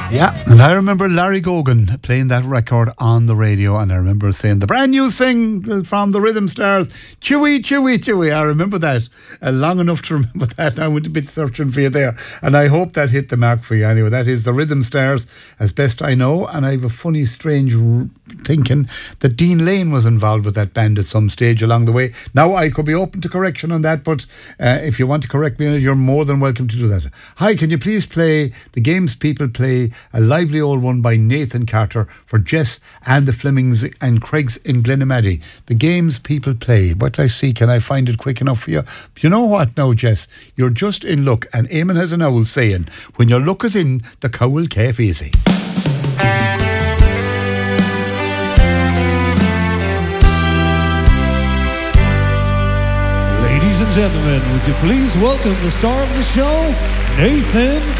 Yeah, and I remember Larry Gogan playing that record on the radio, and I remember saying the brand new thing from the Rhythm Stars, Chewy, Chewy, Chewy. I remember that long enough to remember that. I went a bit searching for you there, and I hope that hit the mark for you anyway. That is the Rhythm Stars, as best I know, and I have a funny, strange thinking that Dean Lane was involved with that band at some stage along the way. Now, I could be open to correction on that, but if you want to correct me on it, you're more than welcome to do that. Hi, can you please play The Games People Play, a lively old one by Nathan Carter for Jess and the Flemings and Craigs in Glenamaddy. The Games People Play. What I see, can I find it quick enough for you? But you know what now, Jess? You're just in luck, and Eamon has an owl saying, when your luck is in, the cow will cafe easy. Ladies and gentlemen, would you please welcome the star of the show, Nathan